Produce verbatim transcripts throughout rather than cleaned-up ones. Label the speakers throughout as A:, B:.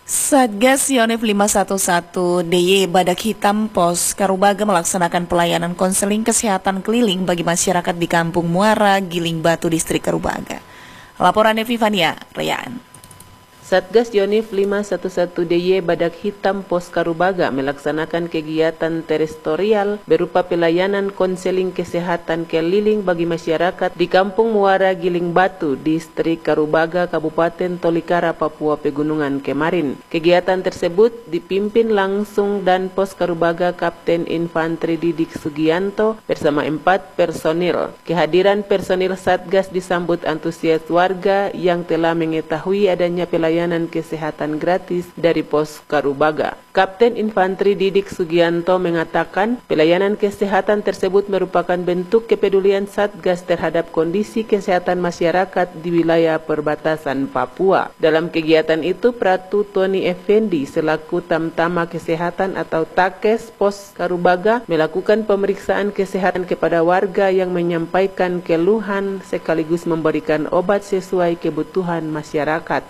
A: Satgas Yonif lima satu satu D Y Badak Hitam Pos Karubaga melaksanakan pelayanan konseling kesehatan keliling bagi masyarakat di Kampung Muara, Giling Batu, Distrik Karubaga. Laporan Evivania Rayaan.
B: Satgas Yonif lima satu satu D Y Badak Hitam Pos Karubaga melaksanakan kegiatan terestorial berupa pelayanan konseling kesehatan keliling bagi masyarakat di Kampung Muara, Giling Batu, Distrik Karubaga, Kabupaten Tolikara, Papua Pegunungan kemarin. Kegiatan tersebut dipimpin langsung dan Pos Karubaga Kapten Infanteri Didik Sugianto bersama empat personil. Kehadiran personil Satgas disambut antusias warga yang telah mengetahui adanya pelayanan Pelayanan kesehatan gratis dari Pos Karubaga. Kapten Infanteri Didik Sugianto mengatakan pelayanan kesehatan tersebut merupakan bentuk kepedulian Satgas terhadap kondisi kesehatan masyarakat di wilayah perbatasan Papua. Dalam kegiatan itu, Pratu Tony Effendi selaku Tamtama Kesehatan atau Takes Pos Karubaga melakukan pemeriksaan kesehatan kepada warga yang menyampaikan keluhan sekaligus memberikan obat sesuai kebutuhan masyarakat.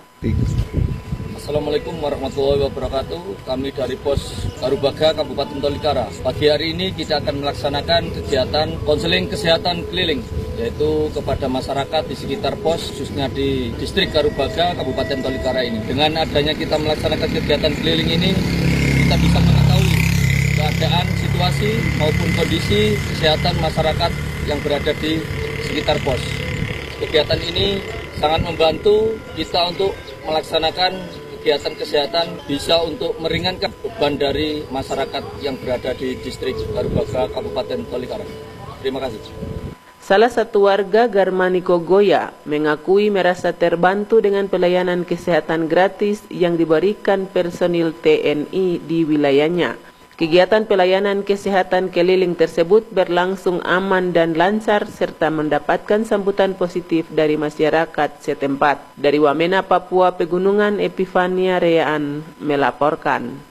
C: Assalamualaikum warahmatullahi wabarakatuh. Kami dari Pos Karubaga, Kabupaten Tolikara. Pagi hari ini kita akan melaksanakan kegiatan konseling kesehatan keliling, yaitu kepada masyarakat di sekitar pos, khususnya di Distrik Karubaga, Kabupaten Tolikara ini. Dengan adanya kita melaksanakan kegiatan keliling ini, kita bisa mengetahui keadaan, situasi maupun kondisi kesehatan masyarakat yang berada di sekitar pos. Kegiatan ini sangat membantu kita untuk melaksanakan kegiatan kesehatan, bisa untuk meringankan beban dari masyarakat yang berada di Distrik Karubaga, Kabupaten Tolikara. Terima kasih.
B: Salah satu warga, Garmaniko Goya, mengakui merasa terbantu dengan pelayanan kesehatan gratis yang diberikan personil T N I di wilayahnya. Kegiatan pelayanan kesehatan keliling tersebut berlangsung aman dan lancar serta mendapatkan sambutan positif dari masyarakat setempat. Dari Wamena, Papua Pegunungan, Evivania Rayaan melaporkan.